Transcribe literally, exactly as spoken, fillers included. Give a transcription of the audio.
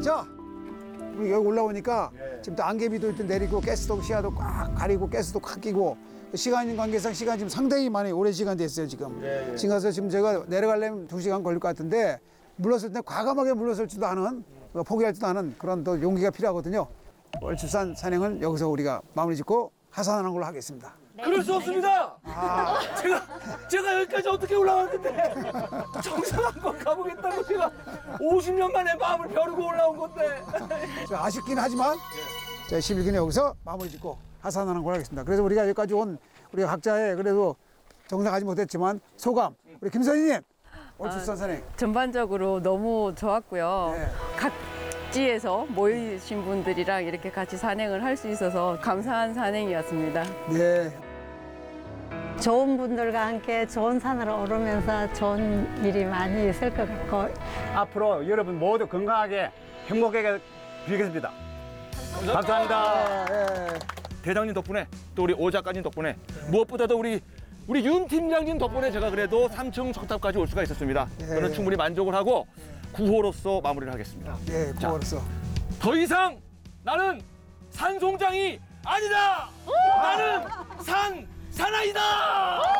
자, 우리 여기 올라오니까 지금 또 안개비도 또 내리고 가스도 시야도 꽉 가리고 가스도 꽉 끼고 시간 관계상 시간 지금 상당히 많이 오랜 시간 됐어요 지금. 지금 가서 지금 제가 내려가려면 두 시간 걸릴 것 같은데 물러설 때 과감하게 물러설지도 않은 포기하지도 않은 그런 또 용기가 필요하거든요. 월출산 산행은 여기서 우리가 마무리 짓고 하산하는 걸로 하겠습니다. 그럴 수 없습니다. 아, 제가 제가 여기까지 어떻게 올라왔는데 정상 한번 가보겠다고 제가 오십 년 만에 마음을 벼르고 올라온 건데. 자, 아쉽긴 하지만 자, 십일 기는 여기서 마무리 짓고 하산하는 걸로 하겠습니다. 그래서 우리가 여기까지 온 우리가 각자의 그래도 정상 가지 못했지만 소감 우리 김선희님 월출산 산행. 전반적으로 너무 좋았고요. 네. 각지에서 모이신 분들이랑 이렇게 같이 산행을 할 수 있어서 감사한 산행이었습니다. 네. 좋은 분들과 함께 좋은 산을 오르면서 좋은 일이 많이 있을 것 같고 앞으로 여러분 모두 건강하게 행복하게 빌겠습니다. 감사합니다. 네. 대장님 덕분에 또 우리 오 작가님 덕분에 무엇보다도 우리 우리 윤 팀장님 덕분에 제가 그래도 삼층 석탑까지 올 수가 있었습니다. 네. 저는 충분히 만족을 하고 구호로서 마무리를 하겠습니다. 네, 고맙소. 더 이상 나는 산송장이 아니다. 나는 산 사나이다.